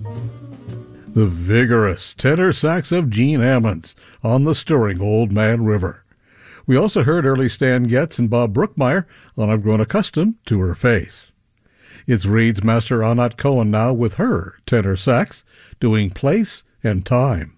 The vigorous tenor sax of Gene Ammons on the stirring Old Man River. We also heard early Stan Getz and Bob Brookmeyer on I've Grown Accustomed to Her Face. It's Reed's master Anat Cohen now with her tenor sax doing Place and Time.